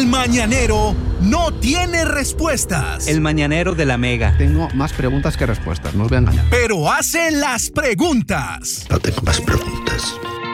El mañanero no tiene respuestas. El mañanero de la Mega. Tengo más preguntas que respuestas, no os voy a engañar. Pero hace las preguntas. No tengo más preguntas.